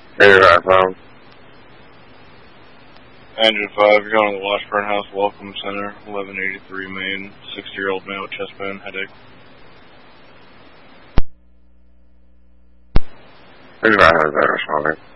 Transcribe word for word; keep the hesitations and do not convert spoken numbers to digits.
eighty-five pounds. Engine five, you're going to the Washburn House Welcome Center, eleven eighty-three Main, sixty-year-old male with chest pain, headache. eighty-five has that responding.